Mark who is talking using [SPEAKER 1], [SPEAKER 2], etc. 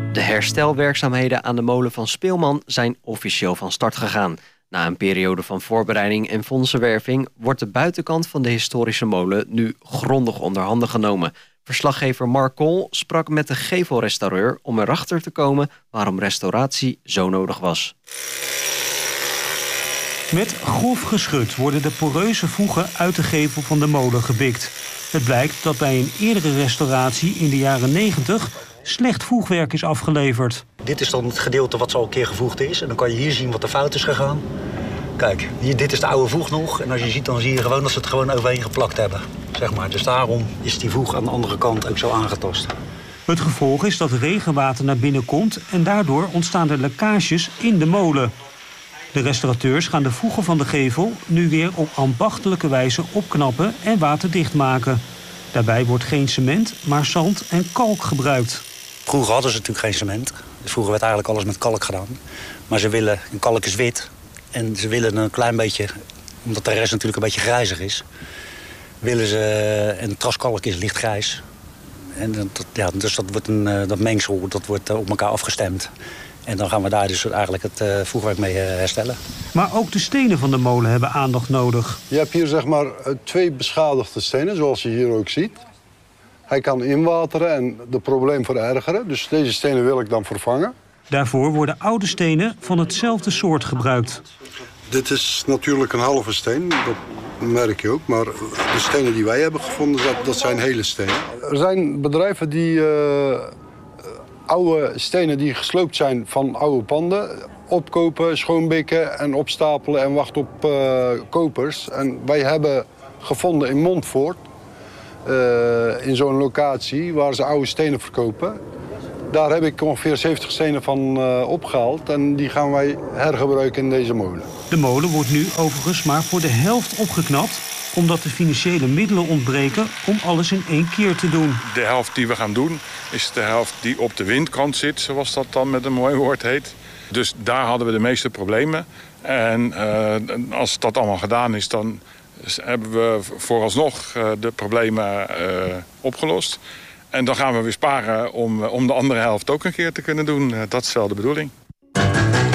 [SPEAKER 1] De herstelwerkzaamheden aan de molen van Speelman zijn officieel van start gegaan. Na een periode van voorbereiding en fondsenwerving wordt de buitenkant van de historische molen nu grondig onder handen genomen. Verslaggever Mark Kool sprak met de gevelrestaureur om erachter te komen waarom restauratie zo nodig was.
[SPEAKER 2] Met grof geschut worden de poreuze voegen uit de gevel van de molen gebikt. Het blijkt dat bij een eerdere restauratie in de jaren 90 slecht voegwerk is afgeleverd.
[SPEAKER 3] Dit is dan het gedeelte wat zo al een keer gevoegd is. En dan kan je hier zien wat er fout is gegaan. Kijk, dit is de oude voeg nog. En als je ziet, dan zie je gewoon dat ze het gewoon overheen geplakt hebben. Zeg maar. Dus daarom is die voeg aan de andere kant ook zo aangetast.
[SPEAKER 2] Het gevolg is dat regenwater naar binnen komt en daardoor ontstaan er lekkages in de molen. De restaurateurs gaan de voegen van de gevel nu weer op ambachtelijke wijze opknappen en waterdicht maken. Daarbij wordt geen cement, maar zand en kalk gebruikt.
[SPEAKER 3] Vroeger hadden ze natuurlijk geen cement. Dus vroeger werd eigenlijk alles met kalk gedaan. Maar ze willen, en kalk is wit. En ze willen een klein beetje, omdat de rest natuurlijk een beetje grijzig is, willen ze, en traskalk is lichtgrijs. En dus dat wordt dat mengsel dat wordt op elkaar afgestemd. En dan gaan we daar dus eigenlijk het voegwerk mee herstellen.
[SPEAKER 2] Maar ook de stenen van de molen hebben aandacht nodig.
[SPEAKER 4] Je hebt hier zeg maar 2 beschadigde stenen, zoals je hier ook ziet. Hij kan inwateren en het probleem verergeren. Dus deze stenen wil ik dan vervangen.
[SPEAKER 2] Daarvoor worden oude stenen van hetzelfde soort gebruikt.
[SPEAKER 4] Dit is natuurlijk een halve steen, dat merk je ook. Maar de stenen die wij hebben gevonden, dat zijn hele stenen. Er zijn bedrijven die oude stenen die gesloopt zijn van oude panden opkopen, schoonbikken en opstapelen en wachten op kopers. En wij hebben gevonden in Montfort, in zo'n locatie waar ze oude stenen verkopen. Daar heb ik ongeveer 70 stenen van opgehaald en die gaan wij hergebruiken in deze molen.
[SPEAKER 2] De molen wordt nu overigens maar voor de helft opgeknapt, omdat de financiële middelen ontbreken om alles in 1 keer te doen.
[SPEAKER 5] De helft die we gaan doen is de helft die op de windkant zit, zoals dat dan met een mooi woord heet. Dus daar hadden we de meeste problemen. En als dat allemaal gedaan is, dan hebben we vooralsnog de problemen opgelost. En dan gaan we weer sparen om de andere helft ook een keer te kunnen doen. Dat is wel de bedoeling.